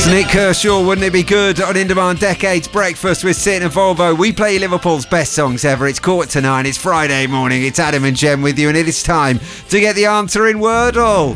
It's Nick Kershaw, wouldn't it be good? On In Demand Decades Breakfast with Sid and Volvo. We play Liverpool's best songs ever. It's 9:15. It's Friday morning. It's Adam and Jem with you, and it is time to get the answer in Wordle.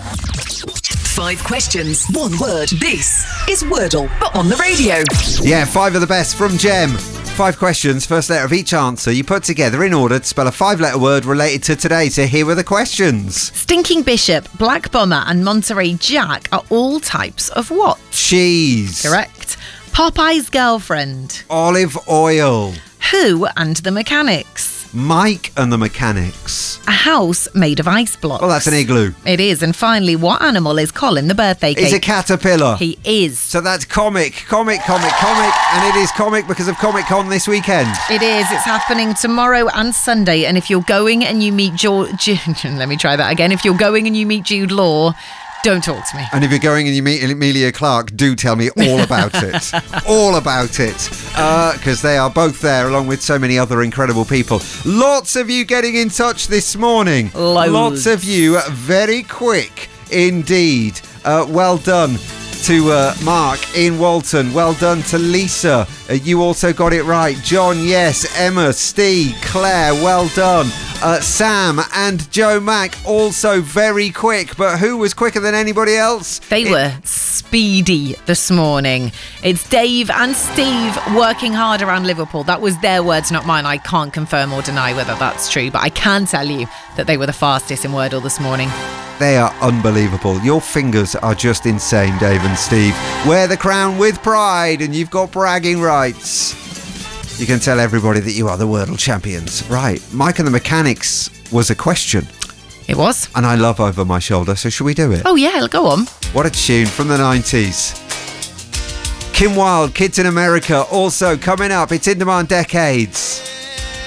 5 questions, 1 word. This is Wordle, but on the radio. Yeah, 5 of the best from Jem. 5 questions, first letter of each answer you put together in order to spell a 5-letter word related to today. So here were the questions. Stinking Bishop, Black Bomber and Monterey Jack are all types of what? Cheese. Correct. Popeye's girlfriend. Olive oil. Who and the Mechanics. Mike and the Mechanics. A house made of ice blocks. Well, that's an igloo. It is. And finally, what animal is Colin the birthday cake? He's a caterpillar. He is. So that's comic. And it is comic because of Comic Con this weekend. It is. It's happening tomorrow and Sunday. And if you're going and you meet let me try that again. If you're going and you meet Jude Law, don't talk to me. And if you're going and you meet Emilia Clarke, do tell me all about it. All about it. Because they are both there along with so many other incredible people. Lots of you getting in touch this morning. Loads. Lots of you very quick indeed. Well done to Mark in Walton. Well done to Lisa. You also got it right. John, yes. Emma, Steve, Claire, well done. Sam and Joe Mack also very quick, but who was quicker than anybody else? They were speedy this morning. It's Dave and Steve working hard around Liverpool. That was their words, not mine. I can't confirm or deny whether that's true, but I can tell you that they were the fastest in Wordle this morning. They are unbelievable. Your fingers are just insane, Dave and Steve. Wear the crown with pride and you've got bragging rights. You can tell everybody that you are the Wordle champions. Right, Mike and the Mechanics was a question. It was. And I love Over My Shoulder, so should we do it? Oh yeah, go on. What a tune from the 90s. Kim Wilde, Kids in America, also coming up. It's In Demand Decades.